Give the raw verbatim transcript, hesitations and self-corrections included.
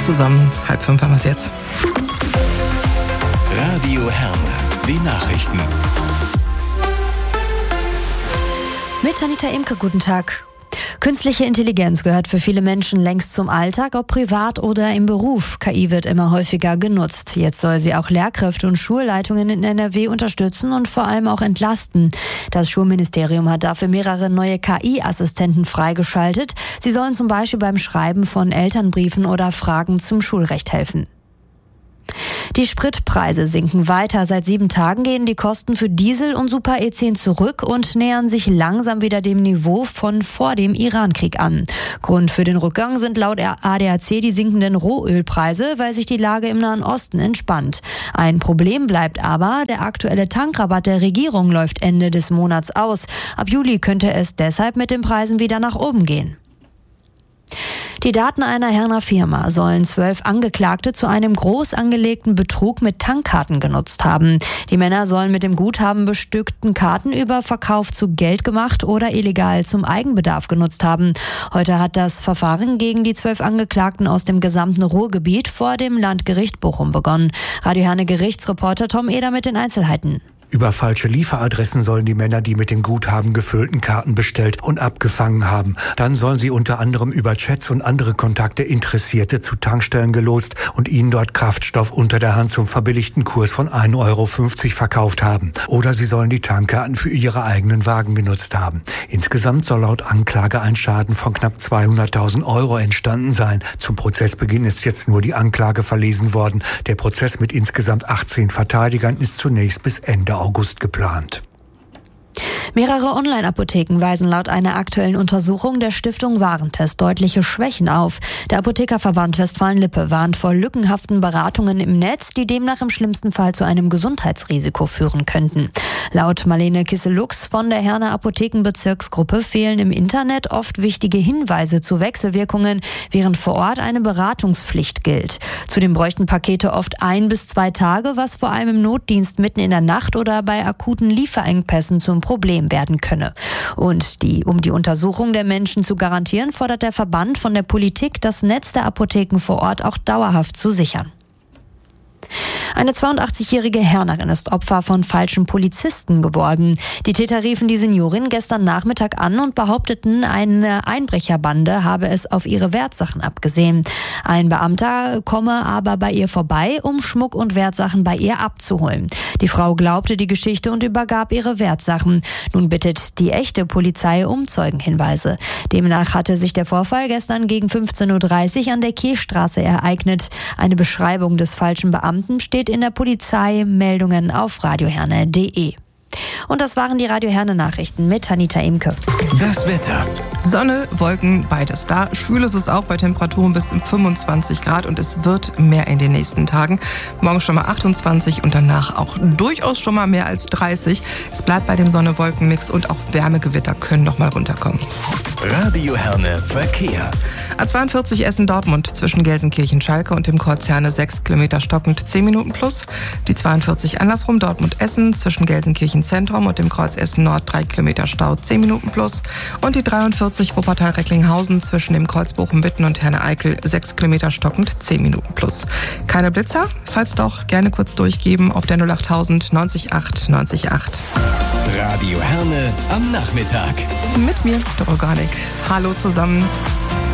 zusammen. Halb fünf haben wir es jetzt. Radio Herne, die Nachrichten. Mit Anita Imke, guten Tag. Künstliche Intelligenz gehört für viele Menschen längst zum Alltag, ob privat oder im Beruf. K I wird immer häufiger genutzt. Jetzt soll sie auch Lehrkräfte und Schulleitungen in N R W unterstützen und vor allem auch entlasten. Das Schulministerium hat dafür mehrere neue K I-Assistenten freigeschaltet. Sie sollen zum Beispiel beim Schreiben von Elternbriefen oder Fragen zum Schulrecht helfen. Die Spritpreise sinken weiter. Seit sieben Tagen gehen die Kosten für Diesel und Super E zehn zurück und nähern sich langsam wieder dem Niveau von vor dem Irankrieg an. Grund für den Rückgang sind laut A D A C die sinkenden Rohölpreise, weil sich die Lage im Nahen Osten entspannt. Ein Problem bleibt aber, der aktuelle Tankrabatt der Regierung läuft Ende des Monats aus. Ab Juli könnte es deshalb mit den Preisen wieder nach oben gehen. Die Daten einer Herner Firma sollen zwölf Angeklagte zu einem groß angelegten Betrug mit Tankkarten genutzt haben. Die Männer sollen mit dem Guthaben bestückten Karten über Verkauf zu Geld gemacht oder illegal zum Eigenbedarf genutzt haben. Heute hat das Verfahren gegen die zwölf Angeklagten aus dem gesamten Ruhrgebiet vor dem Landgericht Bochum begonnen. Radio Herne Gerichtsreporter Tom Eder mit den Einzelheiten. Über falsche Lieferadressen sollen die Männer die mit dem Guthaben gefüllten Karten bestellt und abgefangen haben. Dann sollen sie unter anderem über Chats und andere Kontakte Interessierte zu Tankstellen gelost und ihnen dort Kraftstoff unter der Hand zum verbilligten Kurs von ein Euro fünfzig verkauft haben. Oder sie sollen die Tankkarten für ihre eigenen Wagen genutzt haben. Insgesamt soll laut Anklage ein Schaden von knapp zweihunderttausend Euro entstanden sein. Zum Prozessbeginn ist jetzt nur die Anklage verlesen worden. Der Prozess mit insgesamt achtzehn Verteidigern ist zunächst bis Ende August geplant. Mehrere Online-Apotheken weisen laut einer aktuellen Untersuchung der Stiftung Warentest deutliche Schwächen auf. Der Apothekerverband Westfalen-Lippe warnt vor lückenhaften Beratungen im Netz, die demnach im schlimmsten Fall zu einem Gesundheitsrisiko führen könnten. Laut Marlene Kisselux von der Herner Apothekenbezirksgruppe fehlen im Internet oft wichtige Hinweise zu Wechselwirkungen, während vor Ort eine Beratungspflicht gilt. Zudem bräuchten Pakete oft ein bis zwei Tage, was vor allem im Notdienst mitten in der Nacht oder bei akuten Lieferengpässen zum Problem werden könne. Und die, um die Untersuchung der Menschen zu garantieren, fordert der Verband von der Politik, das Netz der Apotheken vor Ort auch dauerhaft zu sichern. Eine zweiundachtzigjährige Hernerin ist Opfer von falschen Polizisten geworden. Die Täter riefen die Seniorin gestern Nachmittag an und behaupteten, eine Einbrecherbande habe es auf ihre Wertsachen abgesehen. Ein Beamter komme aber bei ihr vorbei, um Schmuck und Wertsachen bei ihr abzuholen. Die Frau glaubte die Geschichte und übergab ihre Wertsachen. Nun bittet die echte Polizei um Zeugenhinweise. Demnach hatte sich der Vorfall gestern gegen fünfzehn Uhr dreißig an der Kirchstraße ereignet. Eine Beschreibung des falschen Beamten steht in der Polizeimeldungen auf radioherne punkt de. Und das waren die Radio Herne Nachrichten mit Anita Imke. Das Wetter. Sonne, Wolken, beides da. Schwül ist es auch bei Temperaturen bis zu fünfundzwanzig Grad und es wird mehr in den nächsten Tagen. Morgen schon mal achtundzwanzig und danach auch durchaus schon mal mehr als dreißig. Es bleibt bei dem Sonne-Wolken-Mix und auch Wärmegewitter können noch mal runterkommen. Radio Herne Verkehr. A zweiundvierzig Essen-Dortmund zwischen Gelsenkirchen-Schalke und dem Kreuz Herne sechs Kilometer stockend zehn Minuten plus. Die zweiundvierzig andersrum Dortmund-Essen zwischen Gelsenkirchen-Zentrum und dem Kreuz Essen-Nord drei Kilometer Stau zehn Minuten plus. Und die dreiundvierzig Wuppertal-Recklinghausen zwischen dem Kreuz Bochum-Witten und Herne-Eickel sechs Kilometer stockend zehn Minuten plus. Keine Blitzer? Falls doch, gerne kurz durchgeben auf der null achttausend neunzig acht neunzig acht. Radio Herne am Nachmittag. Mit mir, der Organik. Hallo zusammen.